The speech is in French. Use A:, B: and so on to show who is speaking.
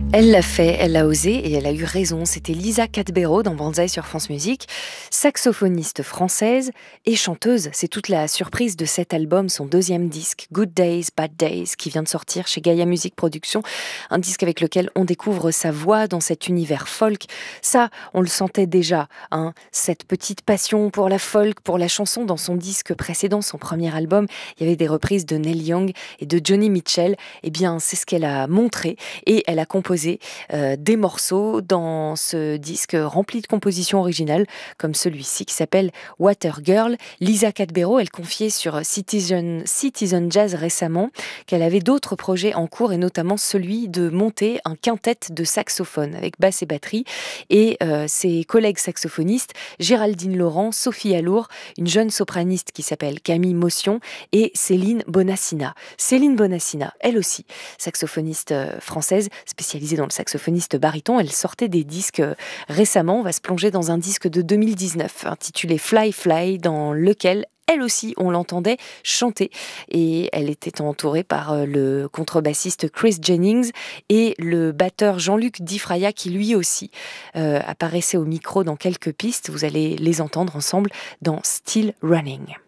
A: Elle l'a fait, elle l'a osé et elle a eu raison. C'était Lisa Cadbero dans Banzai sur France Musique, saxophoniste française et chanteuse. C'est toute la surprise de cet album, son deuxième disque, Good Days, Bad Days, qui vient de sortir chez Gaia Music Production. Un disque avec lequel on découvre sa voix dans cet univers folk. Ça, on le sentait déjà, hein, cette petite passion pour la folk, pour la chanson dans son disque précédent, son premier album. Il y avait des reprises de Neil Young et de Johnny Mitchell. Eh bien, c'est ce qu'elle a montré et elle a composé des morceaux dans ce disque rempli de compositions originales, comme celui-ci qui s'appelle Water Girl. Lisa Cadbero, elle confiait sur Citizen Jazz récemment qu'elle avait d'autres projets en cours et notamment celui de monter un quintet de saxophone avec basse et batterie et ses collègues saxophonistes Géraldine Laurent, Sophie Alour, une jeune sopraniste qui s'appelle Camille Motion et Céline Bonassina. Céline Bonassina, elle aussi, saxophoniste française spécialisée dans le saxophoniste baryton. Elle sortait des disques récemment. On va se plonger dans un disque de 2019 intitulé Fly Fly, dans lequel elle aussi, on l'entendait chanter. Et elle était entourée par le contrebassiste Chris Jennings et le batteur Jean-Luc Difraya qui lui aussi apparaissait au micro dans quelques pistes. Vous allez les entendre ensemble dans Still Running.